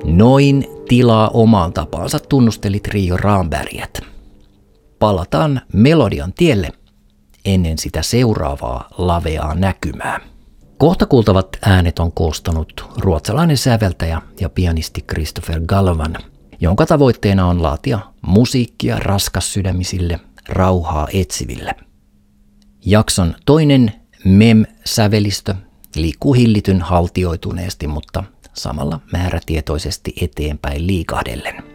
Noin tilaa omaan tapaansa tunnusteli trio Ramberget. Palataan melodian tielle ennen sitä seuraavaa laveaa näkymää. Kohta kuultavat äänet on koostanut ruotsalainen säveltäjä ja pianisti Christopher Galvan, jonka tavoitteena on laatia musiikkia raskassydämisille, rauhaa etsiville. Jakson toinen mem-sävelistö liikkuu hillityn haltioituneesti, mutta samalla määrätietoisesti eteenpäin liikahdellen.